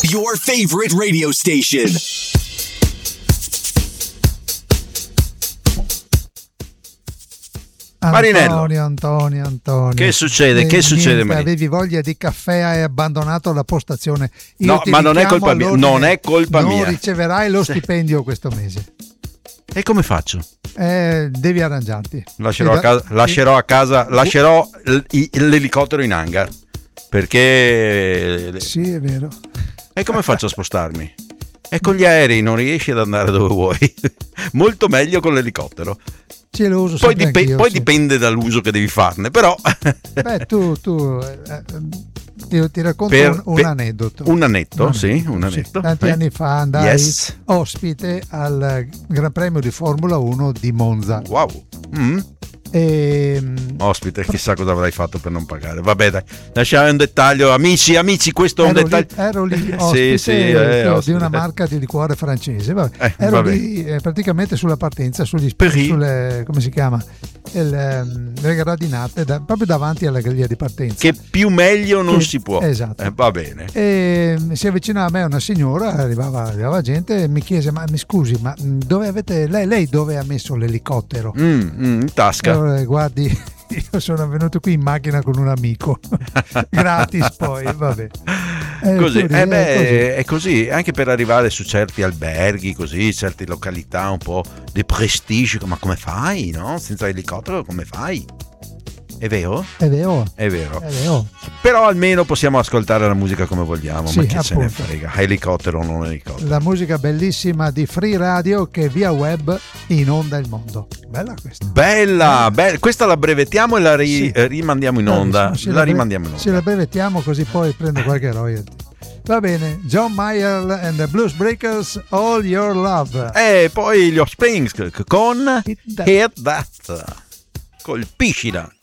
Your favorite radio station. Marinello. Antonio. Che succede? Che succede? Avevi voglia di caffè, hai abbandonato la postazione. No, ma non è colpa mia. Non è colpa mia. Non riceverai lo stipendio questo mese. E come faccio? Devi arrangiarti. Lascerò a casa l'elicottero in hangar. Perché... Sì, è vero. E come faccio a spostarmi? E con gli aerei non riesci ad andare dove vuoi. Molto meglio con l'elicottero. Sì, lo uso poi anch'io, poi sì. Dipende dall'uso che devi farne, però. Beh, tu ti racconto un aneddoto. Un aneddoto. Sì. Tanti anni fa andai ospite al Gran Premio di Formula 1 di Monza. Wow. Ospite, chissà cosa avrai fatto per non pagare. Vabbè, dai, lasciamo un dettaglio. Amici, questo è un dettaglio. Ero lì ospite di una marca di liquore francese. Ero lì praticamente sulla partenza, sulle come si chiama? Le gradinate, proprio davanti alla griglia di partenza. Che più meglio non si può. Esatto. Va bene. E si avvicinava a me una signora, arrivava gente e mi chiese: ma mi scusi, ma dove avete lei dove ha messo l'elicottero? In tasca. Guardi, io sono venuto qui in macchina con un amico gratis, poi vabbè. È così, anche per arrivare su certi alberghi, così, certe località un po' di prestigio, ma come fai, no? Senza elicottero come fai? È vero? È vero. Però almeno possiamo ascoltare la musica come vogliamo, sì, ma chi appunto. se ne frega, elicottero o non elicottero. La musica bellissima di Free Radio che via web inonda il mondo. Bella questa. Bella. Questa la brevettiamo e la rimandiamo in onda. Se la brevettiamo così poi prendo qualche royalty. Va bene, John Mayer and the Blues Breakers, All Your Love. E poi gli Offspring con Hit That. Colpiscila.